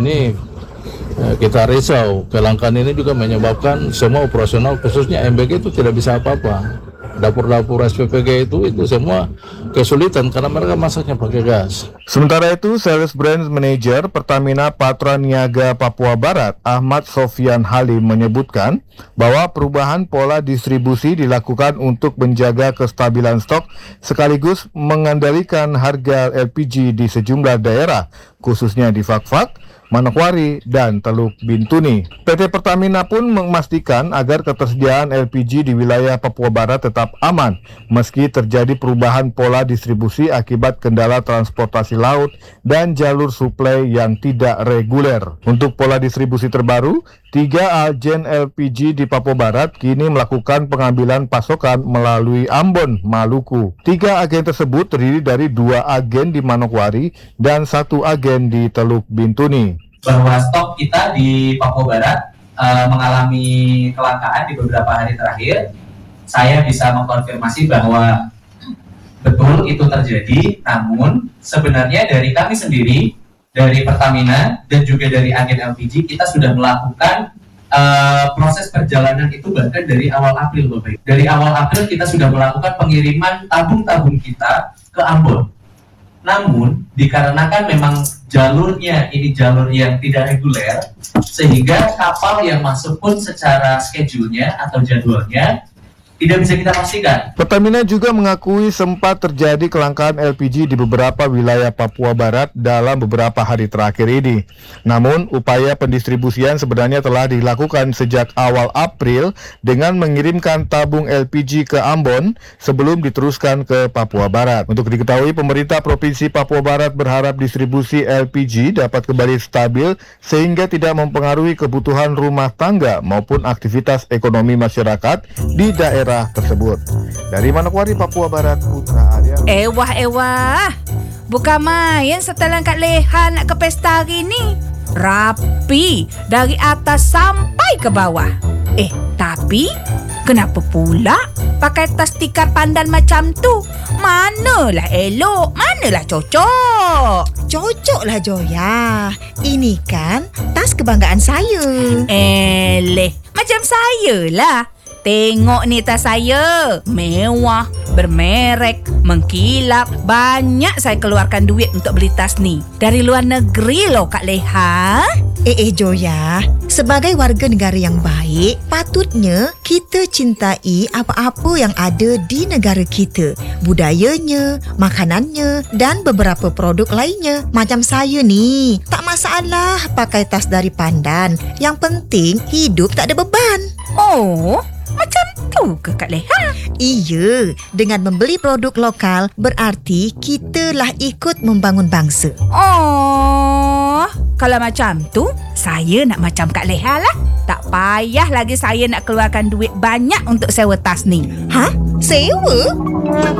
Ini kita risau. Kelangkaan ini juga menyebabkan semua operasional khususnya MBG itu tidak bisa apa-apa. Dapur-dapur SPPG itu semua kesulitan karena mereka masaknya pakai gas. Sementara itu, Sales Branch Manager Pertamina Patra Niaga Papua Barat, Ahmad Sofyan Halim menyebutkan bahwa perubahan pola distribusi dilakukan untuk menjaga kestabilan stok sekaligus mengendalikan harga LPG di sejumlah daerah, khususnya di Fakfak, Manokwari, dan Teluk Bintuni. PT Pertamina pun memastikan agar ketersediaan LPG di wilayah Papua Barat tetap aman meski terjadi perubahan pola distribusi akibat kendala transportasi laut dan jalur suplai yang tidak reguler. Untuk pola distribusi terbaru, 3 agen LPG di Papua Barat kini melakukan pengambilan pasokan melalui Ambon, Maluku. 3 agen tersebut terdiri dari 2 agen di Manokwari dan 1 agen di Teluk Bintuni. Bahwa stok kita di Papua Barat mengalami kelangkaan di beberapa hari terakhir. Saya bisa mengkonfirmasi bahwa betul itu terjadi, namun sebenarnya dari kami sendiri, dari Pertamina dan juga dari agen LPG, kita sudah melakukan proses perjalanan itu bahkan dari awal April, Bapak. Dari awal April kita sudah melakukan pengiriman tabung-tabung kita ke Ambon. Namun dikarenakan memang jalurnya ini jalur yang tidak reguler, sehingga kapal yang masuk pun secara schedule-nya atau jadwalnya tidak bisa kita pastikan. Pertamina juga mengakui sempat terjadi kelangkaan LPG di beberapa wilayah Papua Barat dalam beberapa hari terakhir ini. Namun, upaya pendistribusian sebenarnya telah dilakukan sejak awal April dengan mengirimkan tabung LPG ke Ambon sebelum diteruskan ke Papua Barat. Untuk diketahui, pemerintah Provinsi Papua Barat berharap distribusi LPG dapat kembali stabil sehingga tidak mempengaruhi kebutuhan rumah tangga maupun aktivitas ekonomi masyarakat di daerah tersebut. Dari Manokwari, Papua Barat, Putra Arya. Ewah. Bukan main setelan Kak Leha nak ke pesta hari ni. Rapi dari atas sampai ke bawah. Tapi kenapa pula pakai tas tikar pandan macam tu? Manalah elok, manalah cocok. Cocoklah Joya. Ini kan tas kebanggaan saya. Macam saya lah. Tengok ni tas saya. Mewah, bermerek, mengkilap. Banyak saya keluarkan duit untuk beli tas ni. Dari luar negeri loh Kak Leha. Joya, sebagai warga negara yang baik, patutnya kita cintai apa-apa yang ada di negara kita. Budayanya, makanannya dan beberapa produk lainnya. Macam saya ni, tak masalah pakai tas dari pandan. Yang penting hidup tak ada beban. Oh, macam tu ke Kak Leha? Iya, dengan membeli produk lokal berarti kitalah ikut membangun bangsa. Oh, kalau macam tu, saya nak macam Kak Leha lah. Tak payah lagi saya nak keluarkan duit banyak untuk sewa tas ni. Sewa?